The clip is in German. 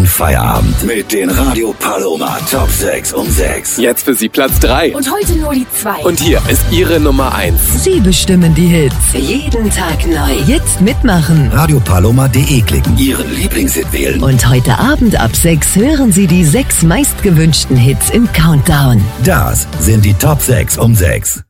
in Feierabend mit den Radio Paloma Top 6 um 6. Jetzt für Sie Platz 3. Und heute nur die 2. Und hier ist Ihre Nummer 1. Sie bestimmen die Hits. Jeden Tag neu. Jetzt mitmachen. Radiopaloma.de klicken. Ihren Lieblingshit wählen. Und heute Abend ab 6 hören Sie die 6 meistgewünschten Hits im Countdown. Das sind die Top 6 um 6.